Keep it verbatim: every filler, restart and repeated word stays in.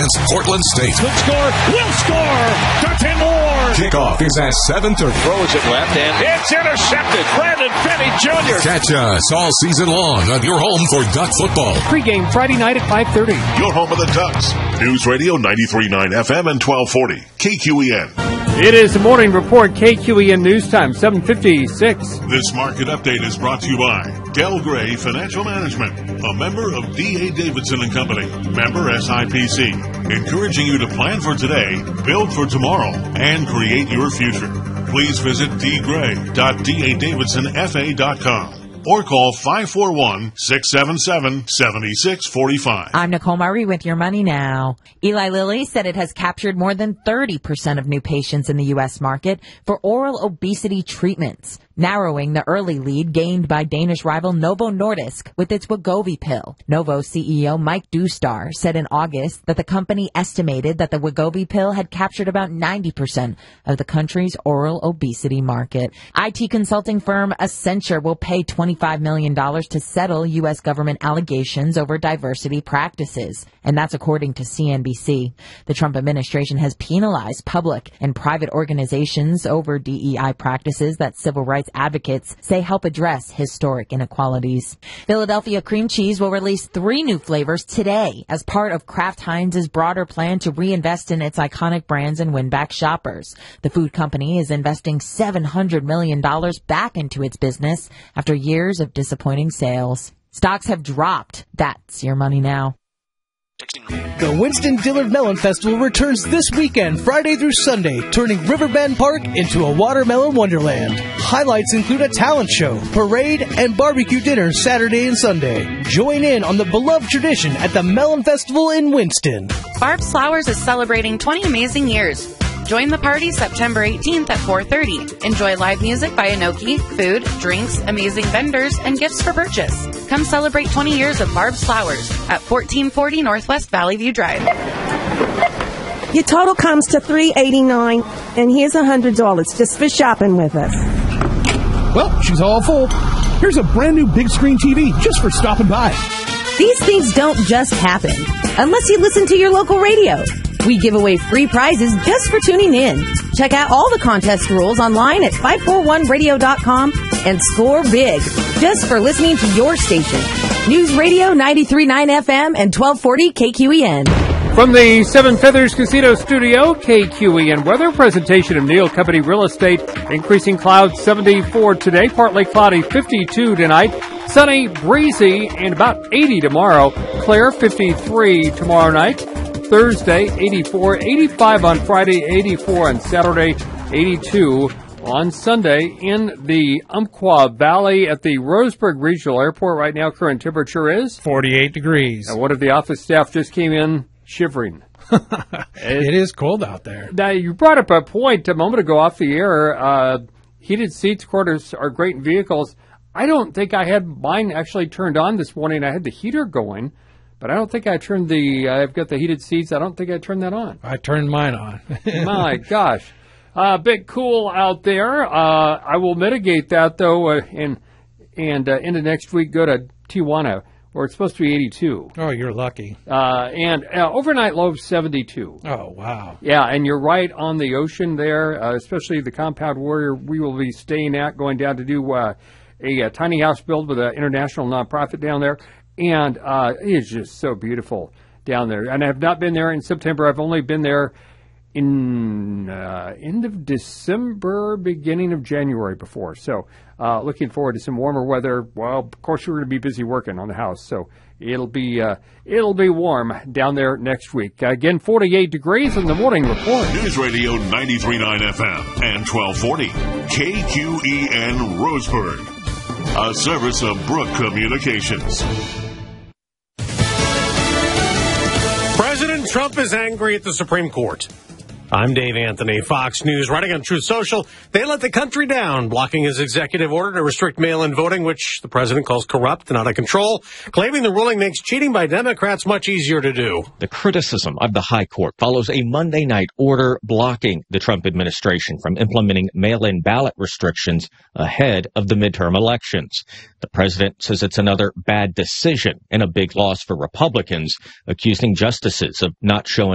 against Portland State. Could score, will score, Curtin Moore. Kickoff is at seven thirty. Throws it left, and it's intercepted. Brandon Penny Junior Catch us all season long on your home for Duck football. Pre-game Friday night at five thirty. Your home of the Ducks. News Radio ninety-three point nine F M and twelve forty K Q E N. It is the morning report, K Q E N News Time, seven fifty-six. This market update is brought to you by Del Gray Financial Management, a member of D A. Davidson and Company, member S I P C, encouraging you to plan for today, build for tomorrow, and create your future. Please visit d gray dot d a davidson f a dot com or call five four one, six seven seven, seven six four five. I'm Nicole Murray with Your Money Now. Eli Lilly said it has captured more than thirty percent of new patients in the U S market for oral obesity treatments, narrowing the early lead gained by Danish rival Novo Nordisk with its Wegovy pill. Novo C E O Mike Doustar said in August that the company estimated that the Wegovy pill had captured about ninety percent of the country's oral obesity market. I T consulting firm Accenture will pay twenty-five million dollars to settle U S government allegations over diversity practices, and that's according to C N B C. The Trump administration has penalized public and private organizations over D E I practices that civil rights advocates say help address historic inequalities. Philadelphia cream cheese will release three new flavors today as part of Kraft Heinz's broader plan to reinvest in its iconic brands and win back shoppers. The food company is investing seven hundred million dollars back into its business after years of disappointing sales. Stocks have dropped. That's Your Money Now. The Winston Dillard Melon Festival returns this weekend, Friday through Sunday, turning Riverbend Park into a watermelon wonderland. Highlights include a talent show, parade, and barbecue dinner Saturday and Sunday. Join in on the beloved tradition at the Melon Festival in Winston. Barb's Flowers is celebrating twenty amazing years. Join the party September eighteenth at four thirty. Enjoy live music by Inoki, food, drinks, amazing vendors, and gifts for purchase. Come celebrate twenty years of Barb's Flowers at fourteen forty Northwest Valley View Drive. Your total comes to three hundred eighty-nine dollars, and here's one hundred dollars just for shopping with us. Well, she's all full. Here's a brand new big screen T V just for stopping by. These things don't just happen unless you listen to your local radio. We give away free prizes just for tuning in. Check out all the contest rules online at five four one radio dot com and score big just for listening to your station. News Radio ninety-three point nine F M and twelve forty K Q E N. From the Seven Feathers Casino Studio, K Q E N weather presentation of Neal Company Real Estate. Increasing clouds seventy-four today, partly cloudy fifty-two tonight. Sunny, breezy, and about eighty tomorrow. Clear fifty-three tomorrow night. Thursday, eighty-four, eighty-five on Friday, eighty-four on Saturday, eighty-two on Sunday. In the Umpqua Valley at the Roseburg Regional Airport right now, current temperature is forty-eight degrees. And one of the office staff just came in shivering. It is cold out there. Now, you brought up a point a moment ago off the air. Uh, heated seats quarters are great in vehicles. I don't think I had mine actually turned on this morning. I had the heater going. But I don't think I turned the, uh, I've got the heated seats. I don't think I turned that on. I turned mine on. My gosh. A uh, bit cool out there. Uh, I will mitigate that, though, uh, and, and uh, into next week go to Tijuana, where it's supposed to be eighty-two. Oh, you're lucky. Uh, and uh, overnight low of seventy-two. Oh, wow. Yeah, and you're right on the ocean there, uh, especially the compound where we will be staying at, going down to do uh, a, a tiny house build with an international nonprofit down there. And uh, it's just so beautiful down there. And I have not been there in September. I've only been there in uh, end of December, beginning of January before. So uh, looking forward to some warmer weather. Well, of course, we're going to be busy working on the house. So it'll be uh, it'll be warm down there next week. Again, forty-eight degrees in the morning report. News Radio ninety-three point nine F M and twelve forty K Q E N Roseburg. A service of Brook Communications. President Trump is angry at the Supreme Court. I'm Dave Anthony, Fox News. Writing on Truth Social, they let the country down, blocking his executive order to restrict mail-in voting, which the president calls corrupt and out of control, claiming the ruling makes cheating by Democrats much easier to do. The criticism of the high court follows a Monday night order blocking the Trump administration from implementing mail-in ballot restrictions ahead of the midterm elections. The president says it's another bad decision and a big loss for Republicans, accusing justices of not showing